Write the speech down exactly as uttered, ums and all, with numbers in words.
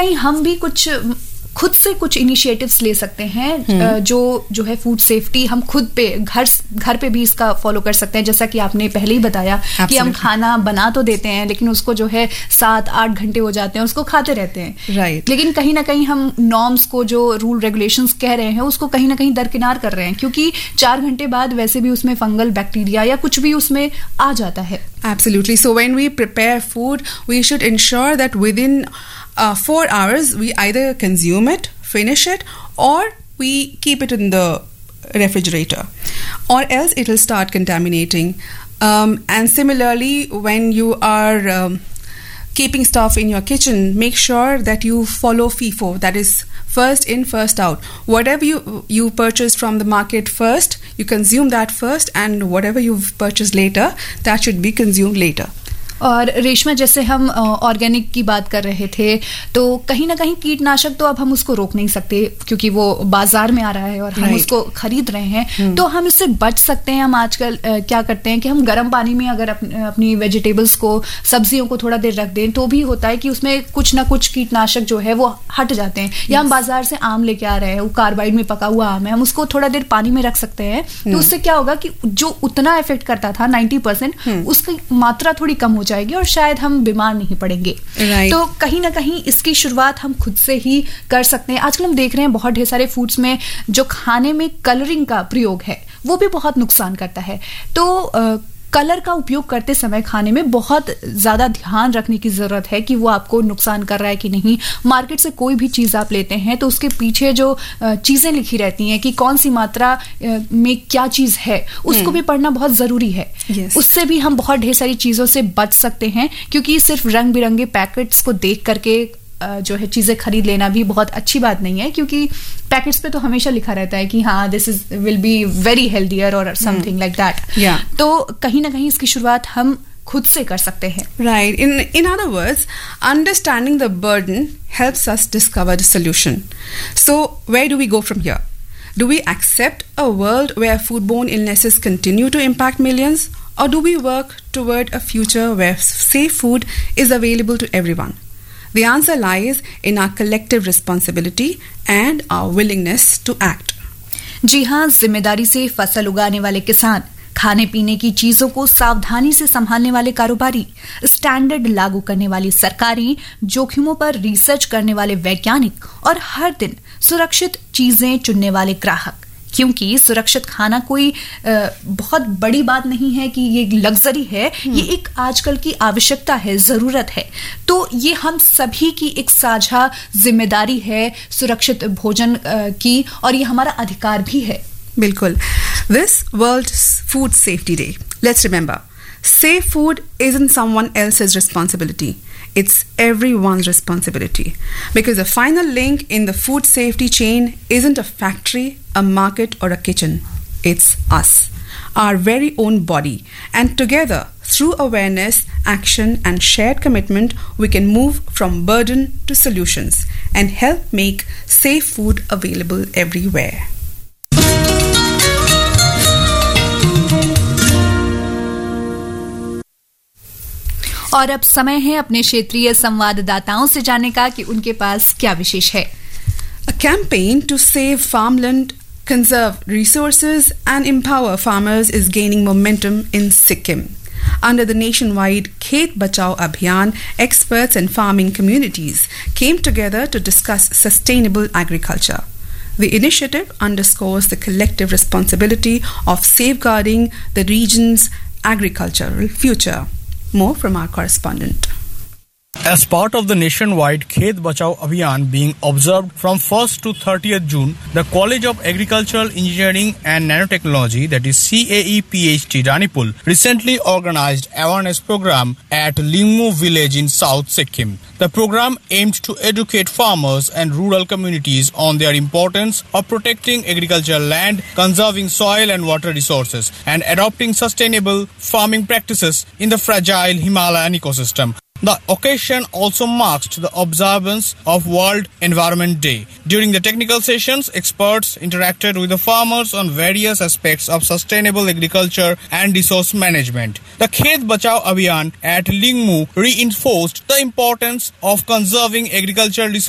कहीं हम भी कुछ खुद से कुछ इनिशिएटिव्स ले सकते हैं, जो जो है फूड सेफ्टी हम खुद पे घर घर पे भी इसका फॉलो कर सकते हैं। जैसा कि आपने पहले ही बताया Absolutely. कि हम खाना बना तो देते हैं लेकिन उसको जो है सात आठ घंटे हो जाते हैं, उसको खाते रहते हैं right. लेकिन कहीं ना कहीं हम नॉर्म्स को, जो रूल रेगुलेशंस कह रहे हैं, उसको कहीं ना कहीं दरकिनार कर रहे हैं, क्योंकि चार घंटे बाद वैसे भी उसमें फंगल बैक्टीरिया या कुछ भी उसमें आ जाता है। Absolutely. So when we prepare food, we should ensure that within uh, four hours we either consume it, finish it, or we keep it in the refrigerator, or else it will start contaminating. Um, and similarly, when you are um, keeping stuff in your kitchen, make sure that you follow FIFO, that is first in, first out. Whatever you you purchase from the market first, you consume that first, and whatever you've purchased later, that should be consumed later. और रेशमा, जैसे हम organic की बात कर रहे थे, तो कहीं ना कहीं कीटनाशक तो अब हम उसको रोक नहीं सकते क्योंकि वो बाजार में आ रहा है और हम right. उसको खरीद रहे हैं hmm. तो हम इससे बच सकते हैं। हम आजकल आ, क्या करते हैं कि हम गर्म पानी में अगर अप, अपनी वेजिटेबल्स को, सब्जियों को थोड़ा देर रख दें तो भी होता है कि उसमें कुछ ना कुछ कीटनाशक जो है वो हट जाते हैं। yes. या हम बाजार से आम लेके आ रहे हैं, वो कार्बाइड में पका हुआ आम है, हम उसको थोड़ा देर पानी में रख सकते हैं hmm. तो उससे क्या होगा कि जो उतना इफेक्ट करता था नाइन्टी परसेंट hmm. उसकी मात्रा थोड़ी कम हो जाएगी और शायद हम बीमार नहीं पड़ेंगे। right. तो कहीं ना कहीं इसकी शुरुआत हम खुद से ही कर सकते हैं। आजकल हम देख रहे हैं बहुत ढेर सारे फूड्स में जो खाने में कलरिंग का प्रयोग है वो भी बहुत नुकसान करता है। तो आ, कलर का उपयोग करते समय खाने में बहुत ज्यादा ध्यान रखने की जरूरत है कि वो आपको नुकसान कर रहा है कि नहीं। मार्केट से कोई भी चीज आप लेते हैं तो उसके पीछे जो चीजें लिखी रहती हैं कि कौन सी मात्रा में क्या चीज है, उसको भी पढ़ना बहुत जरूरी है। yes. उससे भी हम बहुत ढेर सारी चीजों से बच सकते हैं, क्योंकि सिर्फ रंग बिरंगे पैकेट्स को देख करके जो है चीजें खरीद लेना भी बहुत अच्छी बात नहीं है, क्योंकि पैकेट्स पे तो हमेशा लिखा रहता है कि हाँ this is will be very healthier और समथिंग लाइक दैट। तो कहीं ना कहीं इसकी शुरुआत हम खुद से कर सकते हैं। Right. In in other words, understanding the burden helps us discover the solution. So where do we go from here? Do we accept a world where foodborne illnesses continue to impact millions, or do we work toward a future where safe food is available to everyone? The answer lies in our collective responsibility and our willingness to act. जी हाँ, जिम्मेदारी से फसल उगाने वाले किसान, खाने पीने की चीजों को सावधानी से संभालने वाले कारोबारी, स्टैंडर्ड लागू करने वाली सरकारें, जोखिमों पर रिसर्च करने वाले वैज्ञानिक और हर दिन सुरक्षित चीजें चुनने वाले ग्राहक। क्योंकि सुरक्षित खाना कोई आ, बहुत बड़ी बात नहीं है कि ये लग्जरी है, ये एक आजकल की आवश्यकता है, जरूरत है। तो ये हम सभी की एक साझा जिम्मेदारी है सुरक्षित भोजन आ, की, और ये हमारा अधिकार भी है। बिल्कुल। This World Food Safety Day, let's remember, safe food isn't someone else's responsibility. It's everyone's responsibility, because the final link in the food safety chain isn't a factory, a market, or a kitchen. It's us, our very own body. And together, through awareness, action, and shared commitment, we can move from burden to solutions and help make safe food available everywhere. और अब समय है अपने क्षेत्रीय संवाददाताओं से जानने का कि उनके पास क्या विशेष है। A campaign to save farmland, conserve resources and empower farmers is gaining momentum in Sikkim. Under the nationwide Khet Bachao Abhiyan, experts and farming communities came together to discuss sustainable agriculture. The initiative underscores the collective responsibility of safeguarding the region's agricultural future. More from our correspondent. As part of the nationwide Khet Bachao Abhiyan being observed from first to thirtieth June, the College of Agricultural Engineering and Nanotechnology, that is C A E P H T Ranipul, recently organized awareness program at Lingmu village in South Sikkim. The program aimed to educate farmers and rural communities on their importance of protecting agricultural land, conserving soil and water resources, and adopting sustainable farming practices in the fragile Himalayan ecosystem. The occasion also marked the observance of World Environment Day. During the technical sessions, experts interacted with the farmers on various aspects of sustainable agriculture and resource management. The Khet Bachao Abhiyan at Lingmu reinforced the importance of conserving agricultural resources